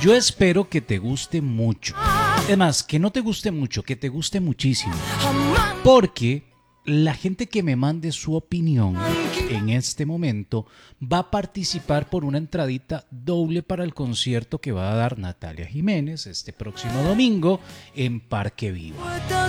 Yo espero que te guste mucho. Es más, que no te guste mucho, que te guste muchísimo. Porque la gente que me mande su opinión en este momento va a participar por una entradita doble para el concierto que va a dar Natalia Jiménez este próximo domingo en Parque Viva.